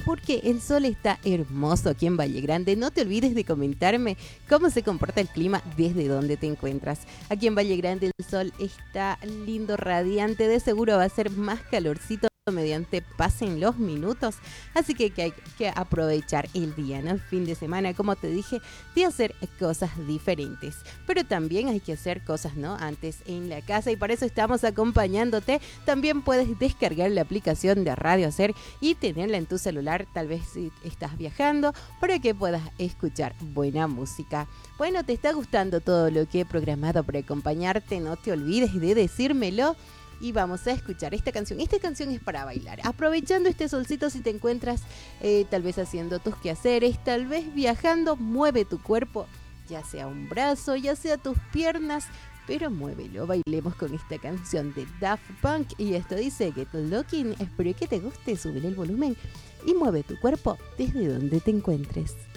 porque el sol está hermoso aquí en Valle Grande. No te olvides de comentarme cómo se comporta el clima desde donde te encuentras. Aquí en Valle Grande el sol está lindo, radiante, de seguro va a ser más calorcito mediante pasen los minutos, así que hay que aprovechar el día, ¿no? El fin de semana, como te dije, de hacer cosas diferentes, pero también hay que hacer cosas, ¿no? Antes en la casa, y para eso estamos acompañándote. También puedes descargar la aplicación de Radio Hacer y tenerla en tu celular, tal vez si estás viajando, para que puedas escuchar buena música. Bueno, ¿te está gustando todo lo que he programado para acompañarte? No te olvides de decírmelo. Y vamos a escuchar esta canción. Esta canción es para bailar, aprovechando este solcito. Si te encuentras tal vez haciendo tus quehaceres, tal vez viajando, mueve tu cuerpo, ya sea un brazo, ya sea tus piernas, pero muévelo. Bailemos con esta canción de Daft Punk, y esto dice Get Looking. Espero que te guste, sube el volumen y mueve tu cuerpo desde donde te encuentres.